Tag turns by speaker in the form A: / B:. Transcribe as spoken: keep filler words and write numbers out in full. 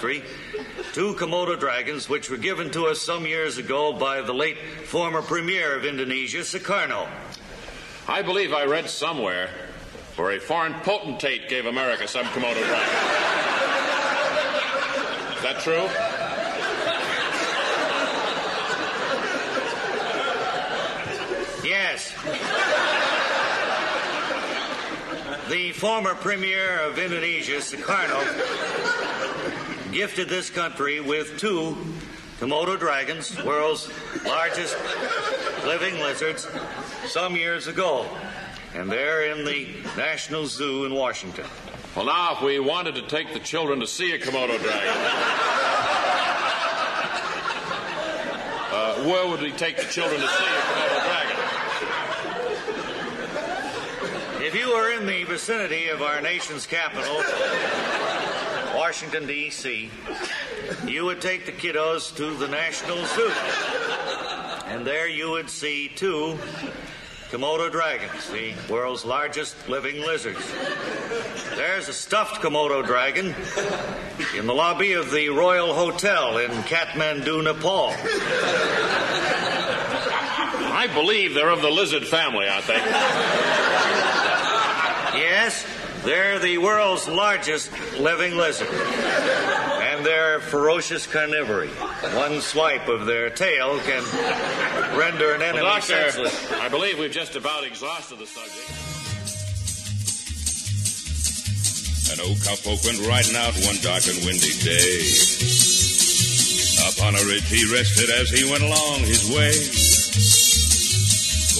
A: country two Komodo dragons which were given to us some years ago by the late former premier of Indonesia, Sukarno.
B: I believe I read somewhere where a foreign potentate gave America some Komodo dragons. Is that true?
A: Yes. The former premier of Indonesia, Sukarno, gifted this country with two Komodo dragons, world's largest living lizards, some years ago. And they're in the National Zoo in Washington.
B: Well, now, if we wanted to take the children to see a Komodo dragon, uh, where would we take the children to see a Komodo dragon?
A: If you were in the vicinity of our nation's capital, Washington, D C, you would take the kiddos to the National Zoo. And there you would see two Komodo dragons, the world's largest living lizards. There's a stuffed Komodo dragon in the lobby of the Royal Hotel in Kathmandu, Nepal.
B: I believe they're of the lizard family, aren't they?
A: Yes, they're the world's largest living lizard. And they're ferocious carnivory. One swipe of their tail can render an enemy
B: well, Doctor,
A: senseless.
B: I believe we've just about exhausted the subject.
C: An old cowpoke went riding out one dark and windy day. Upon a ridge he rested as he went along his way.